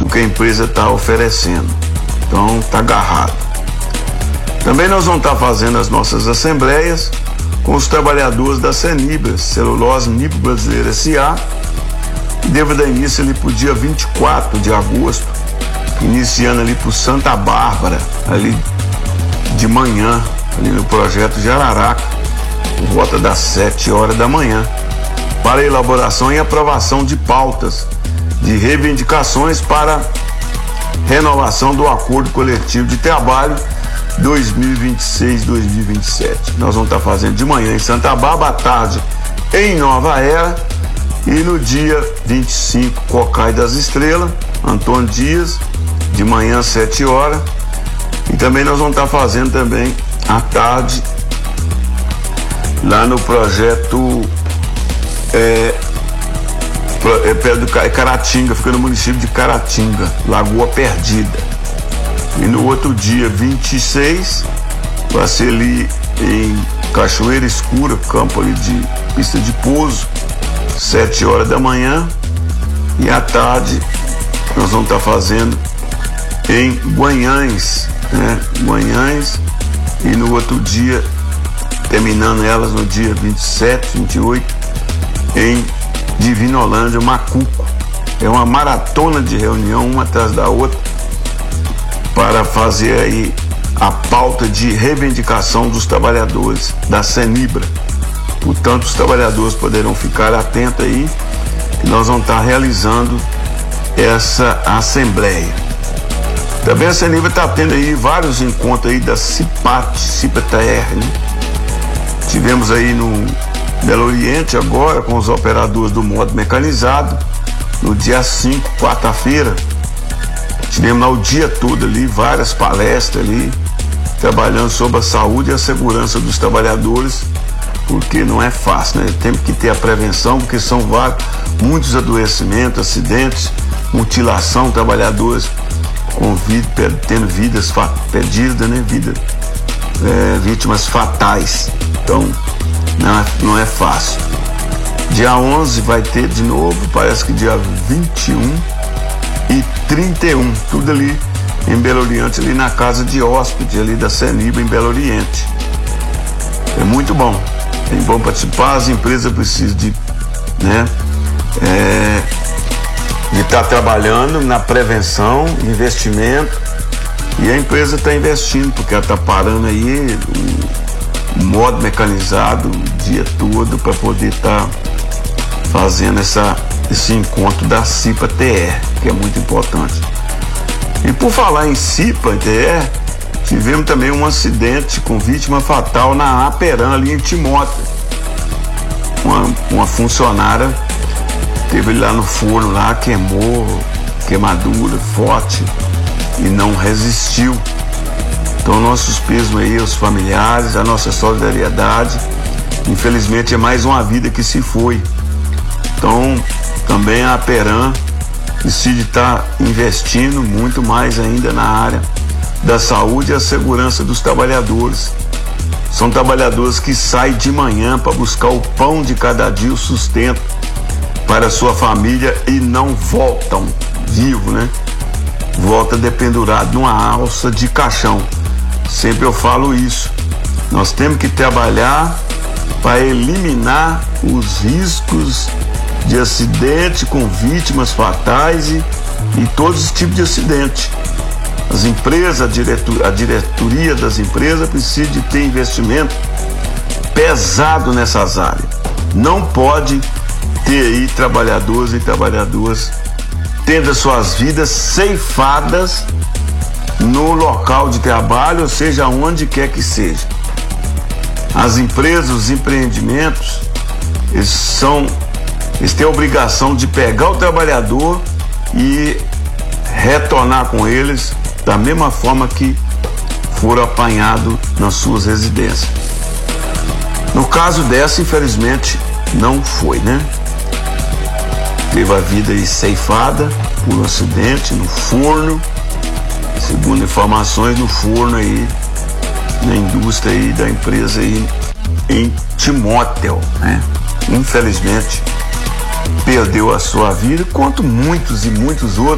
que a empresa está oferecendo. Então está agarrado. Também nós vamos estar fazendo as nossas assembleias com os trabalhadores da Cenibra, Celulose Nipo Brasileira S.A., que deve dar início ali para o dia 24 de agosto, iniciando ali por Santa Bárbara, ali de manhã, ali no projeto Jararaca, por volta das 7 horas da manhã, para elaboração e aprovação de pautas de reivindicações para renovação do acordo coletivo de trabalho 2026-2027. Nós vamos estar fazendo de manhã em Santa Bárbara, à tarde em Nova Era, e no dia 25, Cocai das Estrelas, Antônio Dias, de manhã às 7 horas. E também nós vamos estar fazendo também à tarde lá no projeto perto do Caratinga, fica no município de Caratinga, Lagoa Perdida. E no outro dia 26 vai ser ali em Cachoeira Escura, campo ali de pista de pouso, 7 horas da manhã. E à tarde nós vamos estar fazendo em Guanhães, né? Guanhães, e no outro dia, terminando elas no dia 27, 28, em Divinolândia, Macuco. É uma maratona de reunião, uma atrás da outra, para fazer aí a pauta de reivindicação dos trabalhadores da Cenibra. Portanto, os trabalhadores poderão ficar atentos aí, que nós vamos estar realizando essa assembleia. Também a Cenibra está tendo aí vários encontros aí da CIPA-TR, né? Tivemos aí no Belo Oriente agora com os operadores do modo mecanizado, no dia 5, quarta-feira. Tivemos lá o dia todo ali, várias palestras ali, trabalhando sobre a saúde e a segurança dos trabalhadores, porque não é fácil, né? Temos que ter a prevenção, porque são muitos adoecimentos, acidentes, mutilação, trabalhadores com tendo vidas perdidas, né? Vítimas fatais. Então, não é fácil. Dia 11 vai ter de novo, parece que dia 21 e 31, tudo ali em Belo Oriente, ali na casa de hóspede ali da Cenibra em Belo Oriente. É muito bom, é bom participar. As empresas precisam de estar trabalhando na prevenção, investimento, e a empresa está investindo, porque ela está parando aí o modo mecanizado o dia todo para poder estar fazendo esse encontro da CIPA-TR, que é muito importante. E por falar em CIPA-TR, tivemos também um acidente com vítima fatal na Aperam, ali em Timóteo. Uma funcionária teve lá no forno, lá queimou, queimadura forte, e não resistiu. Então, nossos pesos aí aos familiares, a nossa solidariedade. Infelizmente é mais uma vida que se foi. Então, também a Aperam decide estar investindo muito mais ainda na área da saúde e a segurança dos trabalhadores. São trabalhadores que saem de manhã para buscar o pão de cada dia, o sustento para a sua família, e não voltam vivo, né? Volta dependurado numa alça de caixão. Sempre eu falo isso. Nós temos que trabalhar para eliminar os riscos de acidente com vítimas fatais e todos os tipos de acidente. As empresas, a diretoria das empresas precisa de ter investimento pesado nessas áreas. Não pode ter aí trabalhadores e trabalhadoras tendo as suas vidas ceifadas no local de trabalho, ou seja, onde quer que seja. As empresas, os empreendimentos, eles têm a obrigação de pegar o trabalhador e retornar com eles da mesma forma que foram apanhados nas suas residências. No caso dessa, infelizmente, não foi, né? Teve a vida aí ceifada por um acidente no forno, segundo informações, no forno aí, na indústria aí da empresa aí em Timóteo, né? Infelizmente, perdeu a sua vida, quanto muitos e muitos outros